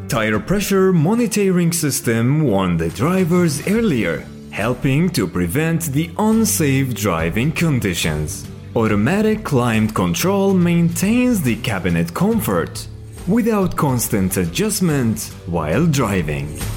Tire pressure monitoring system warned the drivers earlier, helping to prevent the unsafe driving conditions. Automatic climate control maintains the cabinet comfort without constant adjustment while driving.